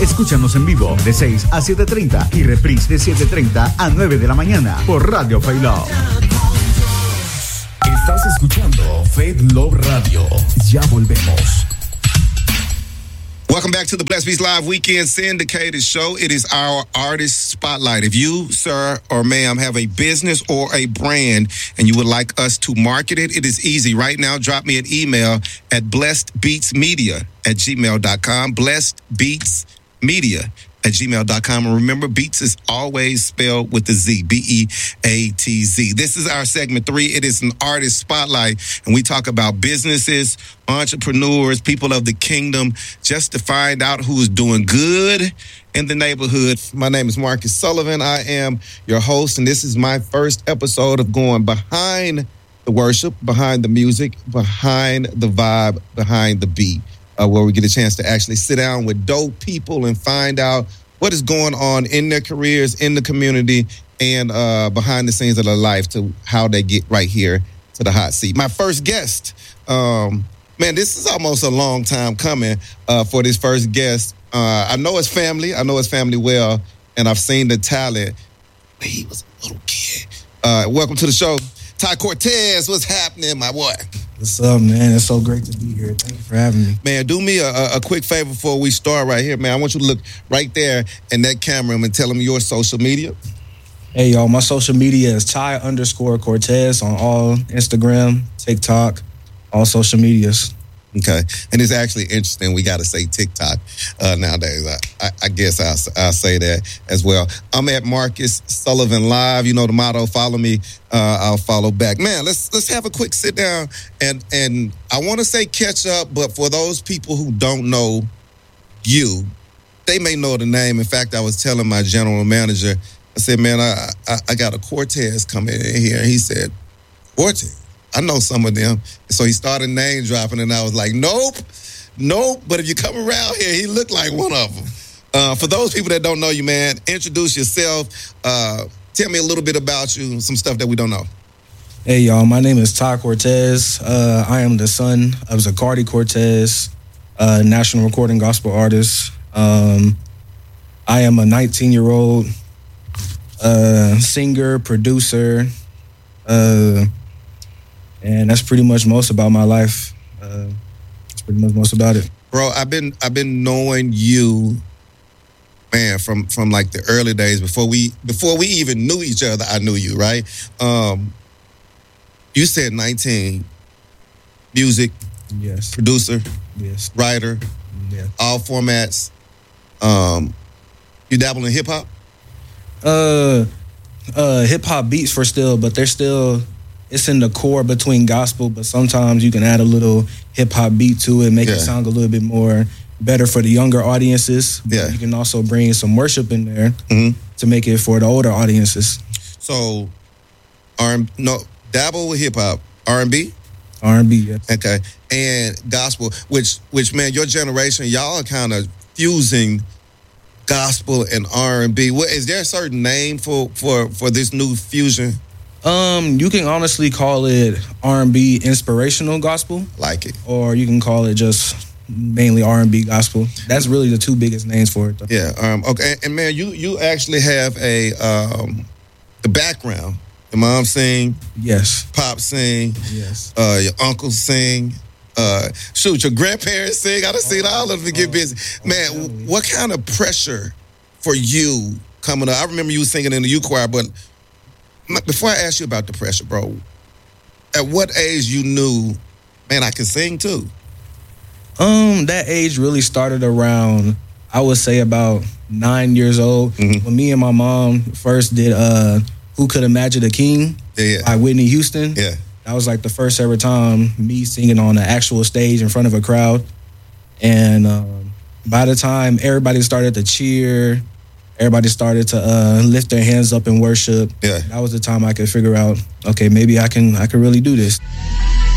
Escúchanos en vivo de 6 a 7:30 y reprise de 7:30 a 9 de la mañana por Radio Faith Love. Estás escuchando Faith Love Radio. Ya volvemos. Welcome back to the Blessed Beats Live Weekend Syndicated Show. It is our Artist Spotlight. If you, sir or ma'am, have a business or a brand and you would like us to market it, it is easy. Right now, drop me an email at blessedbeatsmedia@gmail.com. blessedbeatsmedia@gmail.com. And remember, Beats is always spelled with a Z, Beatz. This is our segment 3. It is an Artist Spotlight, and we talk about businesses, entrepreneurs, people of the kingdom, just to find out who's doing good in the neighborhood. My name is Marcus Sullivan. I am your host, and this is my first episode of going behind the worship, behind the music, behind the vibe, behind the beat. Where we get a chance to actually sit down with dope people and find out what is going on in their careers, in the community, and behind the scenes of their life to how they get right here to the hot seat. My first guest, man, this is almost a long time coming for this first guest. I know his family. I know his family well, and I've seen the talent. He was a little kid. Welcome to the show, Ty Cortez. What's happening, my boy? What's up, man? It's so great to be here. Thank you for having me. Man, do me a quick favor before we start right here, man. I want you to look right there in that camera and tell them your social media. Hey, y'all. My social media is Ty_Cortez on all Instagram, TikTok, all social medias. Okay. And it's actually interesting. We got to say TikTok nowadays. I guess I'll say that as well. I'm at Marcus Sullivan Live. You know the motto, follow me, I'll follow back. Man, let's have a quick sit down. And I want to say catch up, but for those people who don't know you, they may know the name. In fact, I was telling my general manager, I said, man, I got a Cortez coming in here. And he said, Cortez? I know some of them. So he started name dropping, and I was like, nope. But if you come around here, he looked like one of them. For those people that don't know you, man, introduce yourself. Tell me a little bit about you, some stuff that we don't know. Hey, y'all. My name is Ty Cortez. I am the son of Zacardi Cortez, national recording gospel artist. I am a 19-year-old singer, producer, and that's pretty much most about my life. That's pretty much most about it. Bro, I've been knowing you, man, from like the early days before we even knew each other. I knew you, right? You said 19, music, yes, producer, yes, writer, yeah, all formats. You dabble in hip hop? Hip hop beats for still, but they're still. It's in the core between gospel, but sometimes you can add a little hip-hop beat to it, make it sound a little bit more better for the younger audiences. Yeah. You can also bring some worship in there to make it for the older audiences. So, dabble with hip-hop, R&B? R&B, yes. Okay. And gospel, which man, your generation, y'all are kind of fusing gospel and R&B. Is there a certain name for this new fusion? You can honestly call it R&B inspirational gospel. Like it. Or you can call it just mainly R&B gospel. That's really the two biggest names for it, though. Yeah. Okay. And man, you actually have the background. Your mom sing. Yes. Pop sing. Yes. Your uncle sing. Your grandparents sing. I done seen all of them get busy. Man, what kind of pressure for you coming up? I remember you singing in the youth choir, but before I ask you about the pressure, bro, at what age you knew, man, I can sing too? That age really started around, I would say, about 9 years old. Mm-hmm. When me and my mom first did Who Could Imagine a King by Whitney Houston. Yeah. That was like the first ever time me singing on an actual stage in front of a crowd. And by the time everybody started to cheer, everybody started to lift their hands up in worship. Yeah. That was the time I could figure out, okay, maybe I can really do this.